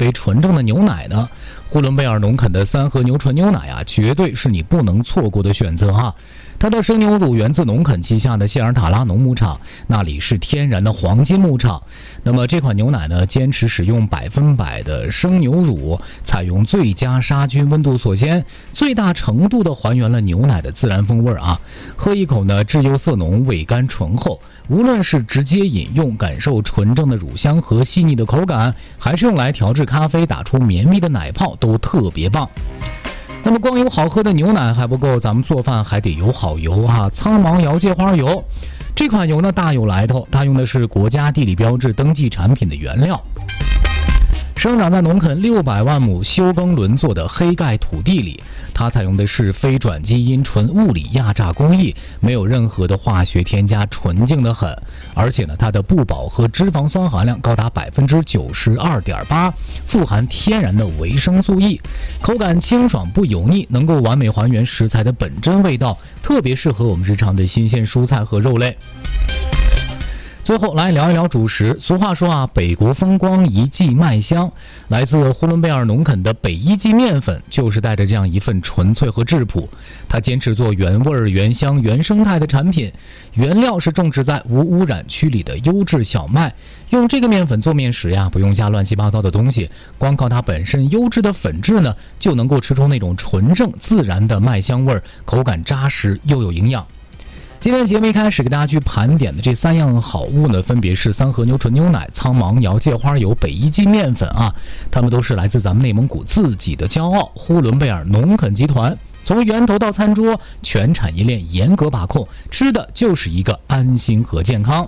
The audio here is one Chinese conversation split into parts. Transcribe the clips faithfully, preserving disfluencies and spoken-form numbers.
杯纯正的牛奶呢？呼伦贝尔农肯的三和牛纯牛奶啊，绝对是你不能错过的选择哈。它的生牛乳源自农肯旗下的谢尔塔拉农牧场，那里是天然的黄金牧场。那么这款牛奶呢，坚持使用百分百的生牛乳，采用最佳杀菌温度锁鲜，最大程度的还原了牛奶的自然风味啊。喝一口呢，质优色浓，味甘醇厚。无论是直接饮用，感受纯正的乳香和细腻的口感，还是用来调制咖啡，打出绵密的奶泡，都特别棒。那么光有好喝的牛奶还不够，咱们做饭还得有好油哈、啊。苍芒摇芥花油这款油呢大有来头，它用的是国家地理标志登记产品的原料，生长在农肯六百万亩休耕轮作的黑盖土地里。它采用的是非转基因纯物理压榨工艺，没有任何的化学添加，纯净的很。而且呢，它的不饱和脂肪酸含量高达百分之九十二点八，富含天然的维生素 E， 口感清爽不油腻，能够完美还原食材的本真味道，特别适合我们日常的新鲜蔬菜和肉类。最后来聊一聊主食。俗话说啊，北国风光，一季麦香。来自呼伦贝尔农肯的北一季面粉，就是带着这样一份纯粹和质朴。它坚持做原味、原香、原生态的产品，原料是种植在无污染区里的优质小麦。用这个面粉做面食呀，不用加乱七八糟的东西，光靠它本身优质的粉质呢，就能够吃出那种纯正自然的麦香味，口感扎实又有营养。今天节目一开始给大家去盘点的这三样好物呢，分别是三和牛纯牛奶、苍芒摇芥花油、北一季面粉啊，它们都是来自咱们内蒙古自己的骄傲——呼伦贝尔农肯集团。从源头到餐桌，全产业链严格把控，吃的就是一个安心和健康。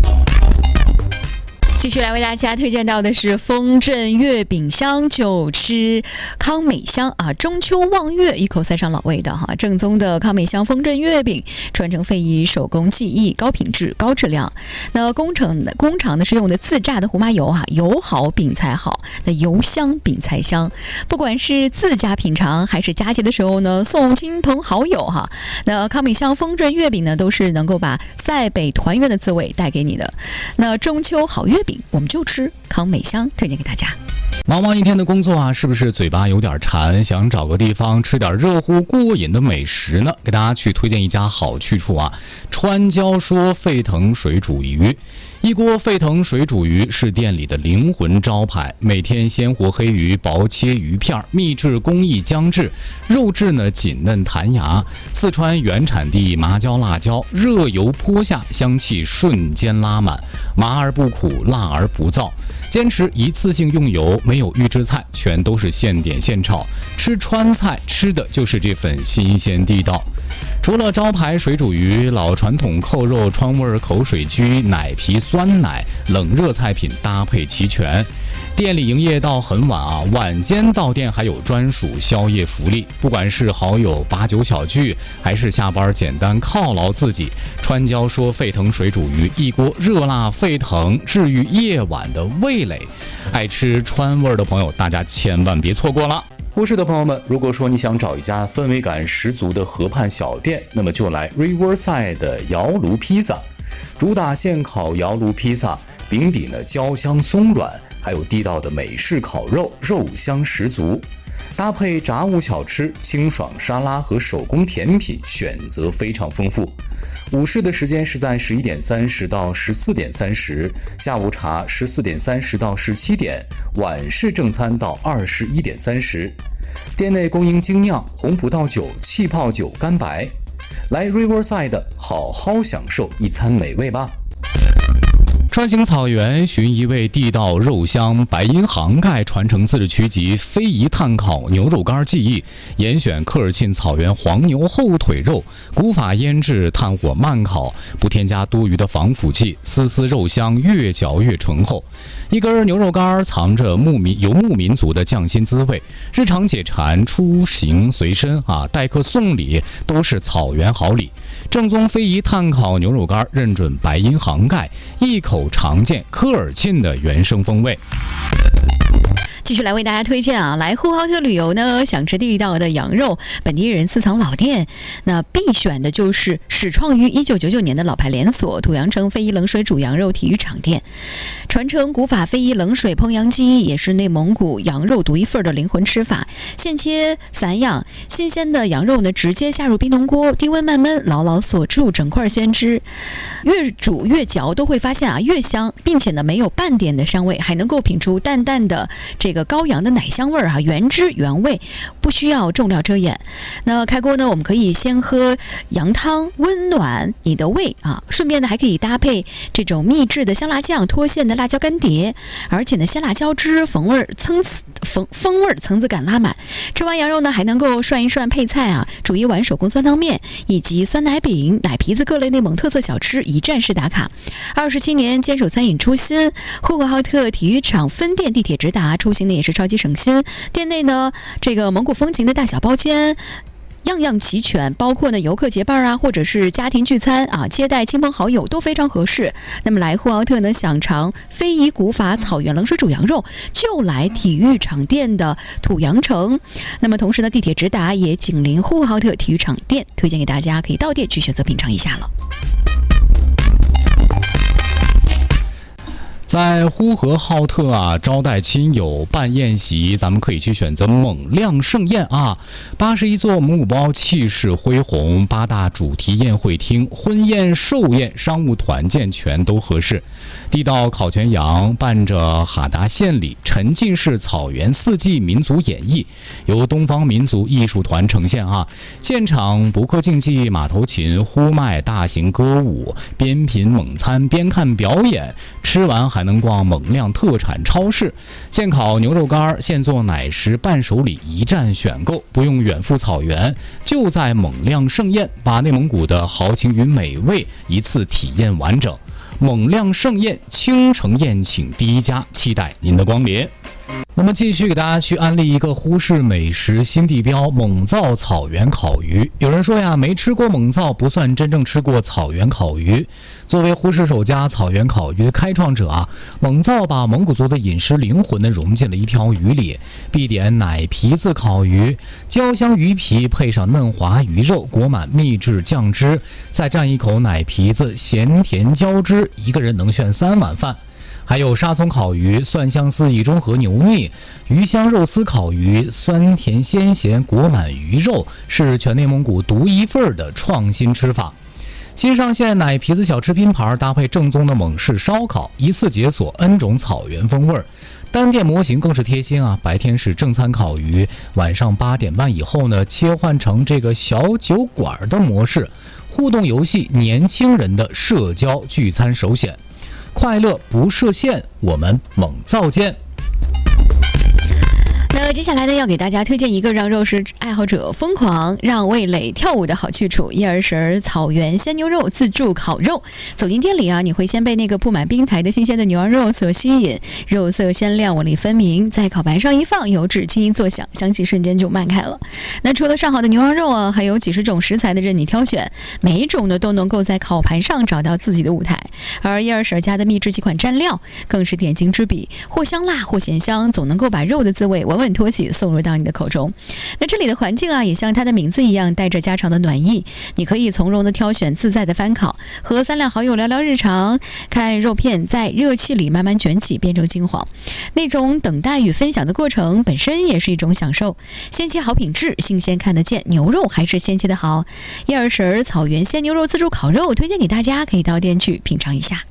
继续来为大家推荐到的是丰镇月饼香，就吃康美香啊！中秋望月，一口塞上老味道哈！正宗的康美香丰镇月饼，传承非遗手工技艺，高品质高质量。那工程的工厂呢是用的自榨的胡麻油啊，油好饼才好，那油香饼才香。不管是自家品尝，还是佳节的时候呢送亲朋好友哈，那康美香丰镇月饼呢都是能够把塞北团圆的滋味带给你的。那中秋好月饼，我们就吃康美香，推荐给大家。 忙完一天的工作啊，是不是嘴巴有点馋，想找个地方吃点热乎过瘾的美食呢？给大家去推荐一家好去处啊，川椒说沸腾水煮鱼。一锅沸腾水煮鱼是店里的灵魂招牌，每天鲜活黑鱼薄切鱼片，秘制工艺姜制，肉质呢紧嫩弹牙。四川原产地麻椒辣椒，热油泼下，香气瞬间拉满，麻而不苦，辣而不燥。坚持一次性用油，没有预制菜，全都是现点现炒。吃川菜吃的就是这份新鲜地道。除了招牌水煮鱼，老传统扣肉、川味口水居、奶皮酸奶、冷热菜品搭配齐全。店里营业到很晚啊，晚间到店还有专属宵夜福利。不管是好友把酒小聚，还是下班简单犒劳自己，川椒说沸腾水煮鱼，一锅热辣沸腾，治愈夜晚的味蕾。爱吃川味的朋友，大家千万别错过了。呼市的朋友们，如果说你想找一家氛围感十足的河畔小店，那么就来 Riverside 的窑炉披萨。主打现烤窑炉披萨，饼底呢焦香松软，还有地道的美式烤肉，肉香十足。搭配炸物小吃、清爽沙拉和手工甜品，选择非常丰富。午市的时间是在十一点三十到十四点三十，下午茶十四点三十到十七点，晚市正餐到二十一点三十。店内供应精酿红葡萄酒、气泡酒、干白。来 Riverside 好好享受一餐美味吧。穿行草原，寻一味地道肉香，白银杭盖传承自治区级非遗炭烤牛肉干技艺，严选科尔沁草原黄牛后腿肉，古法腌制，炭火慢烤，不添加多余的防腐剂，丝丝肉香，越嚼越醇厚。一根牛肉干藏着牧民游牧民族的匠心滋味，日常解馋、出行随身啊，待客送礼都是草原好礼。正宗非遗炭烤牛肉干，认准白银杭盖，一口尝见科尔沁的原生风味。 继续来为大家推荐啊，来呼和浩特旅游呢，想吃地道的羊肉，本地人私藏老店，那必选的就是始创于一九九九年的老牌连锁土阳城非遗冷水煮羊肉体育场店，传承古法非遗冷水烹羊技艺，也是内蒙古羊肉独一份的灵魂吃法。现切散养，新鲜的羊肉呢，直接下入冰冻锅，低温慢焖，牢牢锁住整块鲜汁，越煮越嚼，都会发现啊越香，并且呢没有半点的膻味，还能够品出淡淡的这个羔羊的奶香味儿啊，原汁原味，不需要重料遮掩。那开锅呢，我们可以先喝羊汤，温暖你的胃啊，顺便呢还可以搭配这种秘制的香辣酱、脱线的辣椒干碟，而且呢鲜辣椒汁风味层次风风味层次感拉满。吃完羊肉呢，还能够涮一涮配菜啊，煮一碗手工酸汤面，以及酸奶饼、奶皮子各类内蒙特色小吃一站式打卡。二十七年坚守餐饮初心，呼和浩特体育场分店地铁直达，出行呢也是超级省心。店内呢，这个蒙古风情的大小包间，样样齐全，包括呢游客结伴啊，或者是家庭聚餐啊，接待亲朋好友都非常合适。那么来呼和浩特呢，想尝非遗古法草原冷水煮羊肉，就来体育场店的土阳城。那么同时呢，地铁直达也紧邻呼和浩特体育场店，推荐给大家，可以到店去选择品尝一下了。 在呼和浩特啊，招待亲友办宴席，咱们可以去选择蒙亮盛宴啊。八十一座蒙古包气势恢宏，八大主题宴会厅，婚宴、寿宴、商务团建全都合适。地道烤全羊伴着哈达献礼，沉浸式草原四季民族演绎，由东方民族艺术团呈现啊。现场扑克竞技、马头琴、呼麦、大型歌舞，边品蒙餐边看表演，吃完还还能逛蒙亮特产超市，现烤牛肉干、现做奶食伴手礼一站选购，不用远赴草原，就在蒙亮盛宴，把内蒙古的豪情与美味一次体验完整。蒙亮盛宴青城宴请第一家，期待您的光临。那么继续给大家去安利一个呼市美食新地标蒙灶草原烤鱼。有人说呀，没吃过蒙灶不算真正吃过草原烤鱼。作为呼市首家草原烤鱼的开创者啊，蒙灶把蒙古族的饮食灵魂呢融进了一条鱼里。必点奶皮子烤鱼，焦香鱼皮配上嫩滑鱼肉，裹满秘制酱汁，再蘸一口奶皮子，咸甜交织，一个人能炫三碗饭。还有沙葱烤鱼、蒜香丝宜中和牛腻、鱼香肉丝烤鱼，酸甜鲜咸裹满鱼肉，是全内蒙古独一份的创新吃法。新上线奶皮子小吃拼盘，搭配正宗的蒙式烧烤，一次解锁 N 种草原风味儿。单店模型更是贴心啊，白天是正餐烤鱼，晚上八点半以后呢，切换成这个小酒馆的模式，互动游戏，年轻人的社交聚餐首选。快乐不设限，我们蒙灶见。 那接下来呢，要给大家推荐一个让肉食爱好者疯狂、让味蕾跳舞的好去处——叶儿神草原鲜牛肉自助烤肉。走进店里啊，你会先被那个铺满冰台的新鲜的牛羊肉所吸引，肉色鲜亮，纹理分明，在烤盘上一放，油脂轻轻作响，香气瞬间就漫开了。那除了上好的牛羊肉啊，还有几十种食材的任你挑选，每一种呢都能够在烤盘上找到自己的舞台。而叶儿神家的秘制几款蘸料更是点睛之笔，或香辣或咸香，总能够把肉的滋味稳稳托起，送入到你的口中。那这里的环境啊，也像它的名字一样，带着家常的暖意。你可以从容的挑选，自在的翻烤，和三两好友聊聊日常，看肉片在热气里慢慢卷起，变成金黄。那种等待与分享的过程，本身也是一种享受。鲜切好品质，新鲜看得见，牛肉还是鲜切的好。叶儿神草原鲜牛肉自助烤肉，推荐给大家，可以到店去品尝一下。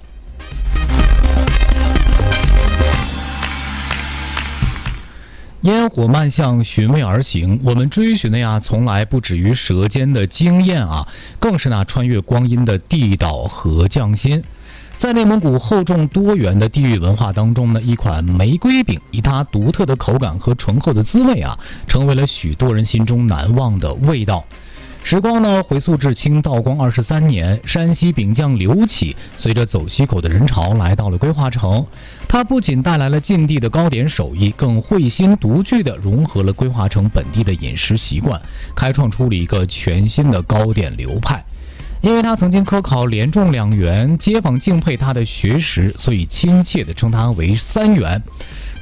烟火漫向寻味而行，我们追寻的呀，从来不止于舌尖的惊艳啊，更是那穿越光阴的地道和匠心。在内蒙古厚重多元的地域文化当中呢，一款玫瑰饼以它独特的口感和醇厚的滋味啊，成为了许多人心中难忘的味道。时光呢，回溯至清道光二十三年，山西饼匠刘启随着走西口的人潮来到了归化城。他不仅带来了晋地的糕点手艺，更慧心独具地融合了归化城本地的饮食习惯，开创出了一个全新的糕点流派。因为他曾经科考连中两元，街坊敬佩他的学识，所以亲切地称他为三元。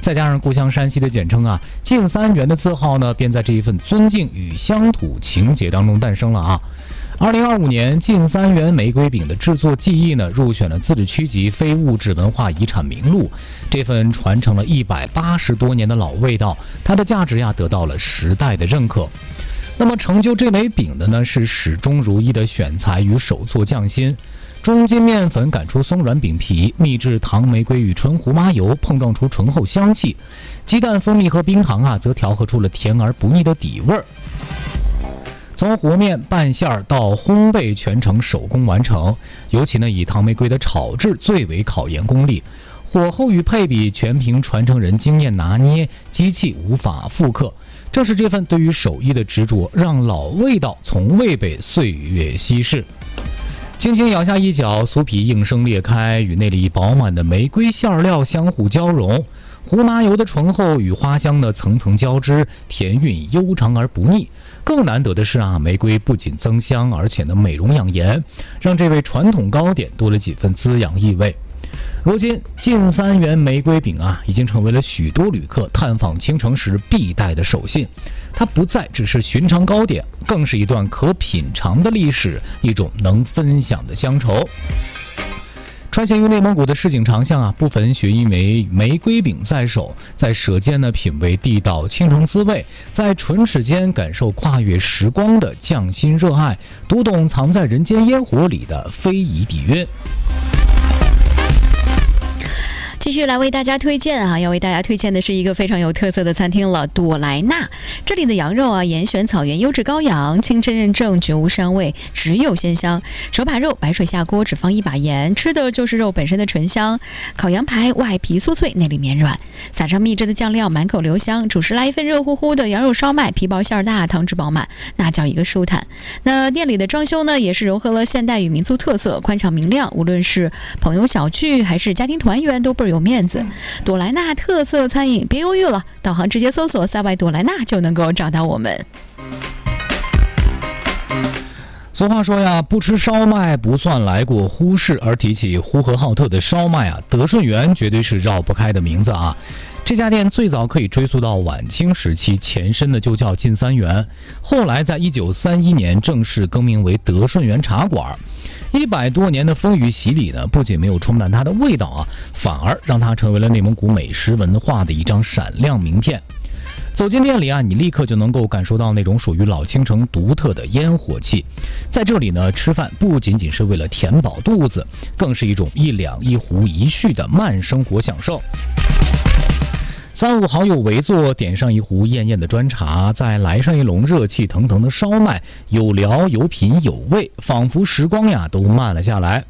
再加上故乡山西的简称啊，晋三元的字号呢，便在这一份尊敬与乡土情结当中诞生了啊。二零二五年，晋三元玫瑰饼的制作技艺呢，入选了自治区级非物质文化遗产名录。这份传承了一百八十多年的老味道，它的价值呀，得到了时代的认可。那么成就这枚饼的呢，是始终如一的选材与手做匠心。中筋面粉擀出松软饼皮，秘制糖玫瑰与纯胡麻油碰撞出醇厚香气，鸡蛋、蜂蜜和冰糖啊，则调和出了甜而不腻的底味儿。从和面、拌馅儿到烘焙，全程手工完成。尤其呢，以糖玫瑰的炒制最为考验功力，火候与配比全凭传承人经验拿捏，机器无法复刻。正是这份对于手艺的执着，让老味道从未被岁月稀释。轻轻咬下一角，酥皮应声裂开，与内里饱满的玫瑰馅料相互交融。胡麻油的醇厚与花香的层层交织，甜韵悠长而不腻。更难得的是啊，玫瑰不仅增香，而且呢美容养颜，让这位传统糕点多了几分滋养意味。如今，晋三元玫瑰饼啊，已经成为了许多旅客探访青城时必带的手信。它不再只是寻常糕点，更是一段可品尝的历史，一种能分享的乡愁。穿行于内蒙古的市井长巷啊，不分学因为玫瑰饼在手，在舌尖呢品味地道青城滋味，在唇齿间感受跨越时光的匠心热爱，读懂藏在人间烟火里的非遗底蕴。 继续来为大家推荐啊，要为大家推荐的是一个非常有特色的餐厅了，朵莱纳。这里的羊肉啊，严选草原优质羔羊，清真认证，绝无膻味，只有鲜香。手扒肉白水下锅，只放一把盐，吃的就是肉本身的醇香。烤羊排外皮酥脆，内里绵软，撒上秘制的酱料，满口留香。主食来一份热乎乎的羊肉烧麦，皮薄馅大，汤汁饱满，那叫一个舒坦。那店里的装修呢，也是融合了现代与民族特色，宽敞明亮，无论是朋友小聚还是家庭团圆，都倍儿有面子。朵莱纳特色餐饮，别犹豫了，导航直接搜索塞外朵莱纳就能够找到我们。 俗话说呀，不吃烧麦不算来过呼市，而提起呼和浩特的烧麦啊，德顺园绝对是绕不开的名字啊。这家店最早可以追溯到晚清时期，前身的就叫晋三元，后来在一九三一年正式更名为德顺园茶馆。一百多年的风雨洗礼呢，不仅没有冲淡它的味道啊，反而让它成为了内蒙古美食文化的一张闪亮名片。走进店里啊，你立刻就能够感受到那种属于老青城独特的烟火气。在这里呢，吃饭不仅仅是为了填饱肚子，更是一种一两一壶一叙的慢生活享受。三五好友围坐，点上一壶艳艳的砖茶，再来上一笼热气腾腾的烧麦，有聊有品有味，仿佛时光呀都慢了下来。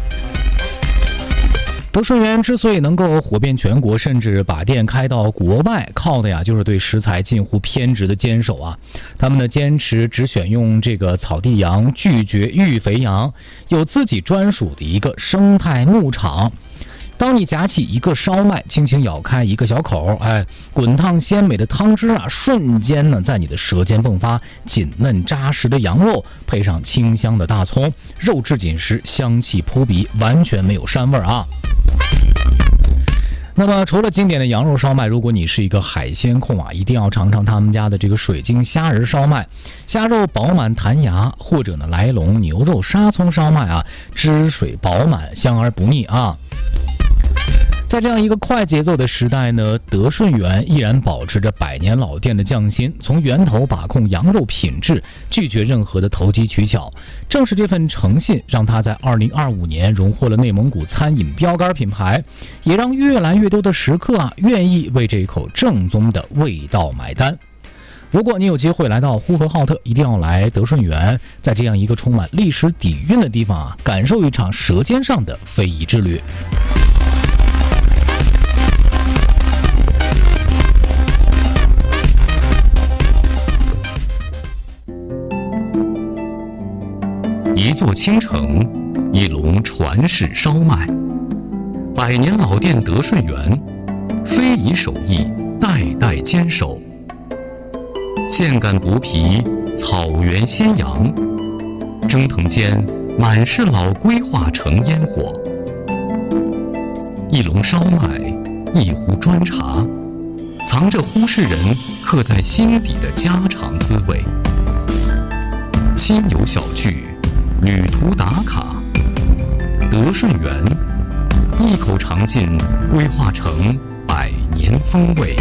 德顺园之所以能够火遍全国，甚至把店开到国外，靠的呀就是对食材近乎偏执的坚守啊。他们呢坚持只选用这个草地羊，拒绝育肥羊，有自己专属的一个生态牧场。当你夹起一个烧麦，轻轻咬开一个小口，哎，滚烫鲜美的汤汁啊，瞬间呢在你的舌尖迸发。紧嫩扎实的羊肉，配上清香的大葱，肉质紧实，香气扑鼻，完全没有膻味啊。那么除了经典的羊肉烧麦，如果你是一个海鲜控啊，一定要尝尝他们家的这个水晶虾仁烧麦，虾肉饱满弹牙，或者呢来龙牛肉沙葱烧麦啊，汁水饱满，香而不腻啊。在这样一个快节奏的时代呢，德顺园依然保持着百年老店的匠心，从源头把控羊肉品质，拒绝任何的投机取巧。正是这份诚信，让他在二零二五年荣获了内蒙古餐饮标杆品牌，也让越来越多的食客啊愿意为这一口正宗的味道买单。如果你有机会来到呼和浩特，一定要来德顺园，在这样一个充满历史底蕴的地方啊，感受一场舌尖上的非遗之旅。 一座倾城，一笼传世烧麦，百年老店德顺园，非遗手艺代代坚守。现擀薄皮，草原鲜羊，蒸腾间满是老规划成烟火。一笼烧麦，一壶砖茶， 藏着呼市人刻在心底的家常滋味。亲友小聚，旅途打卡，德顺园一口尝尽，规划成百年风味。